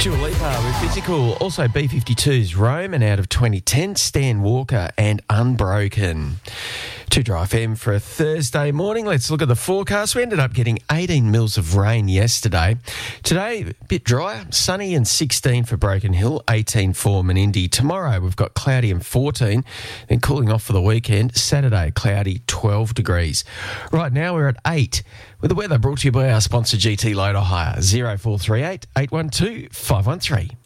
Dua Lipa with Physical. Also B-52's Roman out of 2010, Stan Walker and Unbroken. 2 Dry FM for a Thursday morning. Let's look at the forecast. We ended up getting 18 mils of rain yesterday. Today, a bit drier, sunny and 16 for Broken Hill, 18 for Menindee. Tomorrow, we've got cloudy and 14, then cooling off for the weekend. Saturday, cloudy, 12 degrees. Right now, we're at 8 with the weather brought to you by our sponsor GT Loader Hire, 0438 812 513.